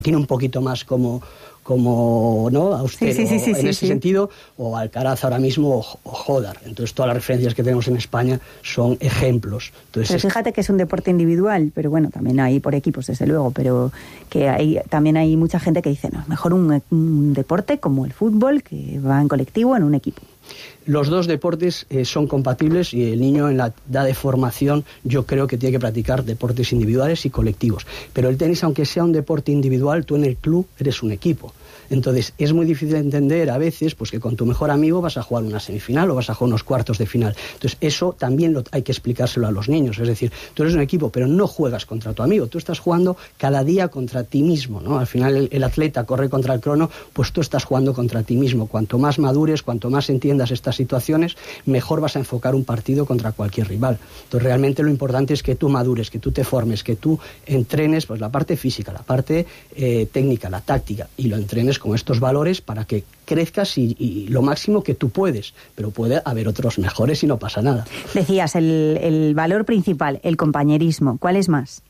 tiene un poquito más como ¿no? Austero en ese sentido, o Alcaraz ahora mismo, o Jodar. Entonces todas las referencias que tenemos en España son ejemplos. Entonces, pero fíjate que es un deporte individual, pero bueno, también hay por equipos, desde luego, pero que también hay mucha gente que dice, no, es mejor un deporte como el fútbol, que va en colectivo, en un equipo. Los dos deportes son compatibles, y el niño en la edad de formación yo creo que tiene que practicar deportes individuales y colectivos. Pero el tenis, aunque sea un deporte individual, tú en el club eres un equipo. Entonces es muy difícil entender a veces pues que con tu mejor amigo vas a jugar una semifinal o vas a jugar unos cuartos de final. Entonces eso también hay que explicárselo a los niños. Es decir, tú eres un equipo, pero no juegas contra tu amigo. Tú estás jugando cada día contra ti mismo, ¿no? Al final el atleta corre contra el crono, pues tú estás jugando contra ti mismo. Cuanto más madures, cuanto más entiendas estas situaciones, mejor vas a enfocar un partido contra cualquier rival. Entonces realmente lo importante es que tú madures, que tú te formes, que tú entrenes pues la parte física, la parte técnica, la táctica, y lo entrenes con estos valores para que crezcas y lo máximo que tú puedes, pero puede haber otros mejores y no pasa nada. Decías, el valor principal, el compañerismo, ¿cuál es más?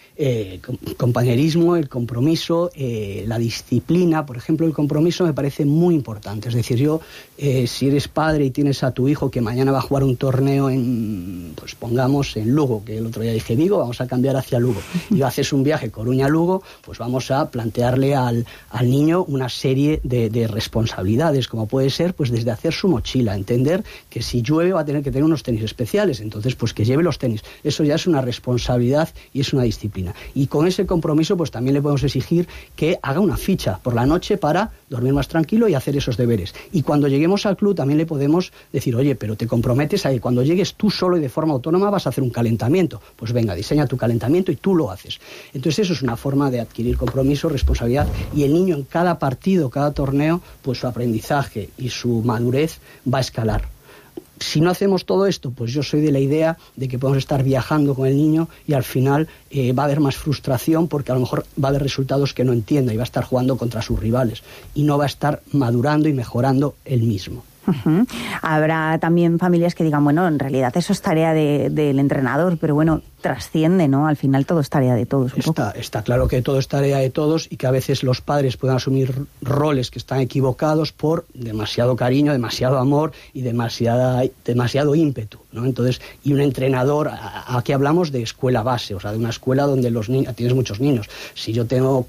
Compañerismo, el compromiso, la disciplina. Por ejemplo, el compromiso me parece muy importante. Es decir, yo, si eres padre y tienes a tu hijo que mañana va a jugar un torneo pues pongamos en Lugo, que el otro día dije Vigo, vamos a cambiar hacia Lugo, y haces un viaje Coruña-Lugo, pues vamos a plantearle al niño una serie de responsabilidades, como puede ser pues desde hacer su mochila, entender que si llueve va a tener que tener unos tenis especiales, entonces pues que lleve los tenis. Eso ya es una responsabilidad y es una disciplina. Y con ese compromiso pues también le podemos exigir que haga una ficha por la noche para dormir más tranquilo y hacer esos deberes. Y cuando lleguemos al club también le podemos decir, oye, pero te comprometes a que cuando llegues tú solo y de forma autónoma vas a hacer un calentamiento. Pues venga, diseña tu calentamiento y tú lo haces. Entonces eso es una forma de adquirir compromiso, responsabilidad, y el niño en cada partido, cada torneo, pues su aprendizaje y su madurez va a escalar. Si no hacemos todo esto, pues yo soy de la idea de que podemos estar viajando con el niño y al final va a haber más frustración, porque a lo mejor va a haber resultados que no entienda y va a estar jugando contra sus rivales y no va a estar madurando y mejorando él mismo. Uh-huh. Habrá también familias que digan, bueno, en realidad eso es tarea del entrenador, pero bueno, trasciende, ¿no? Al final todo es tarea de todos. Está claro que todo es tarea de todos y que a veces los padres pueden asumir roles que están equivocados por demasiado cariño, demasiado amor y demasiado ímpetu, ¿no? Entonces, y un entrenador, aquí hablamos de escuela base, o sea, de una escuela donde los niños, tienes muchos niños. Si yo tengo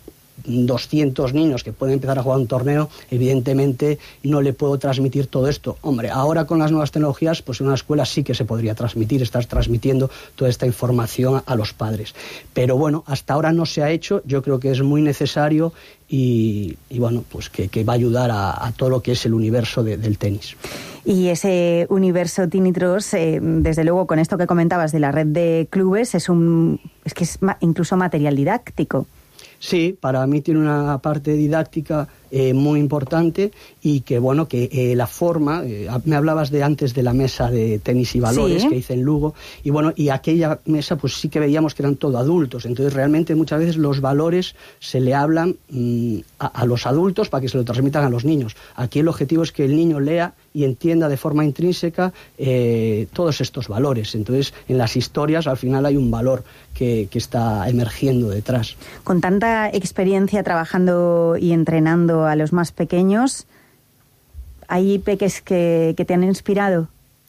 200 niños que pueden empezar a jugar un torneo, evidentemente no le puedo transmitir todo esto. Hombre, ahora con las nuevas tecnologías, pues en una escuela sí que se podría transmitir, estás transmitiendo toda esta información a los padres. Pero bueno, hasta ahora no se ha hecho, yo creo que es muy necesario y bueno, pues que va a ayudar a todo lo que es el universo del tenis. Y ese universo Tinitros, desde luego con esto que comentabas de la red de clubes, es incluso material didáctico. Sí, para mí tiene una parte didáctica muy importante y que, bueno, que la forma, me hablabas antes de la mesa de tenis y valores, ¿sí?, que hice en Lugo, y bueno, y aquella mesa pues sí que veíamos que eran todo adultos, entonces realmente muchas veces los valores se le hablan a los adultos para que se lo transmitan a los niños. Aquí el objetivo es que el niño lea y entienda de forma intrínseca todos estos valores. Entonces, en las historias al final hay un valor que está emergiendo detrás. Con tanta experiencia trabajando y entrenando a los más pequeños, ¿hay peques que te han inspirado?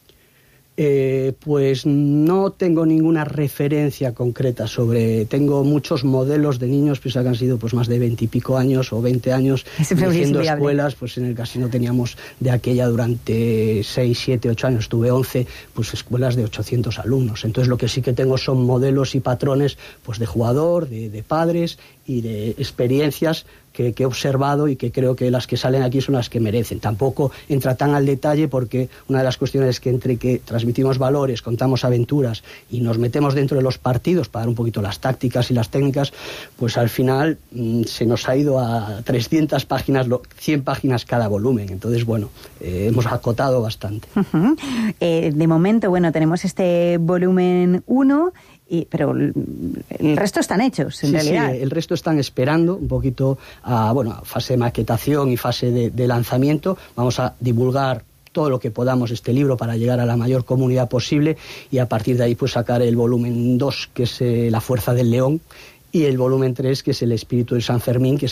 Pues no tengo ninguna referencia concreta tengo muchos modelos de niños, pues que han sido pues más de 20 y pico años o 20 años dirigiendo escuelas, pues en el casino teníamos de aquella durante 6, 7, 8 años, tuve 11, pues escuelas de 800 alumnos, entonces lo que sí que tengo son modelos y patrones pues de jugador, de padres y de experiencias que he observado y que creo que las que salen aquí son las que merecen. Tampoco entra tan al detalle porque una de las cuestiones es que entre que transmitimos valores, contamos aventuras y nos metemos dentro de los partidos para dar un poquito las tácticas y las técnicas, pues al final se nos ha ido a 300 páginas, 100 páginas cada volumen. Entonces, bueno, hemos acotado bastante. Uh-huh. De momento, bueno, tenemos este volumen 1, pero el resto están hechos, en realidad. Sí, el resto están esperando un poquito a fase de maquetación y fase de lanzamiento. Vamos a divulgar todo lo que podamos este libro para llegar a la mayor comunidad posible y a partir de ahí pues sacar el volumen 2, que es La fuerza del león, y el volumen 3, que es el espíritu de San Fermín, que